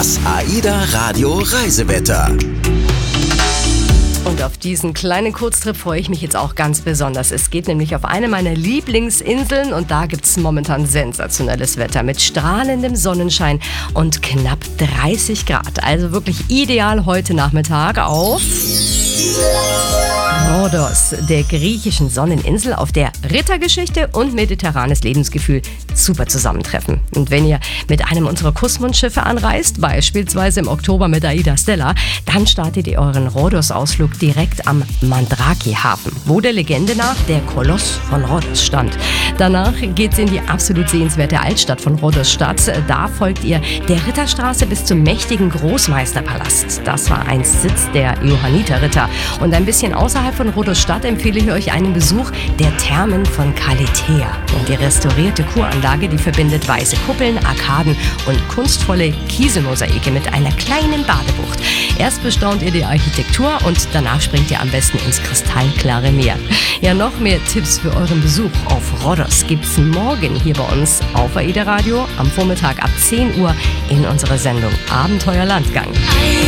Das AIDA Radio Reisewetter. Und auf diesen kleinen Kurztrip freue ich mich jetzt auch ganz besonders. Es geht nämlich auf eine meiner Lieblingsinseln und da gibt es momentan sensationelles Wetter mit strahlendem Sonnenschein und knapp 30 Grad. Also wirklich ideal heute Nachmittag auf Rhodos, der griechischen Sonneninsel, auf der Rittergeschichte und mediterranes Lebensgefühl super zusammentreffen. Und wenn ihr mit einem unserer Kussmundschiffe anreist, beispielsweise im Oktober mit AIDA Stella, dann startet ihr euren Rhodos-Ausflug direkt am Mandraki-Hafen, wo der Legende nach der Koloss von Rhodos stand. Danach geht's in die absolut sehenswerte Altstadt von Rhodos-Stadt. Da folgt ihr der Ritterstraße bis zum mächtigen Großmeisterpalast. Das war einst Sitz der Johanniterritter. Und ein bisschen außerhalb von Rhodos-Stadt empfehle ich euch einen Besuch der Thermen von Kalitea. Und die restaurierte Kuranlage, die verbindet weiße Kuppeln, Arkaden und kunstvolle Kieselmosaike mit einer kleinen Badebucht. Erst bestaunt ihr die Architektur und danach springt ihr am besten ins kristallklare Meer. Ja, noch mehr Tipps für euren Besuch auf Rhodos gibt's morgen hier bei uns auf AIDA Radio am Vormittag ab 10 Uhr in unserer Sendung Abenteuerlandgang.